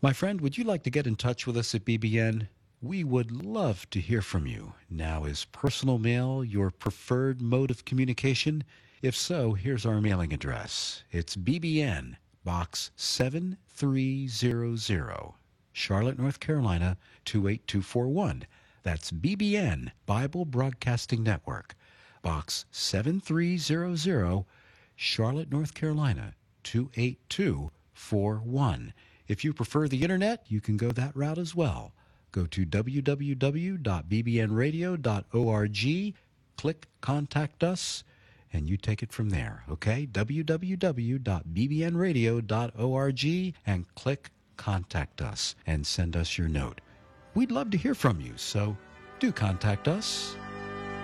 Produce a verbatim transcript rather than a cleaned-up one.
My friend, would you like to get in touch with us at B B N? We would love to hear from you. Now, is personal mail your preferred mode of communication? If so, here's our mailing address. It's B B N, Box seven three zero zero, Charlotte, North Carolina, two eight two four one. That's B B N, Bible Broadcasting Network, Box seven three zero zero, Charlotte, North Carolina, two eight two four one. If you prefer the internet, you can go that route as well. Go to w w w dot b b n radio dot org, click Contact Us, and you take it from there, okay? w w w dot b b n radio dot org and click Contact Us and send us your note. We'd love to hear from you, so do contact us.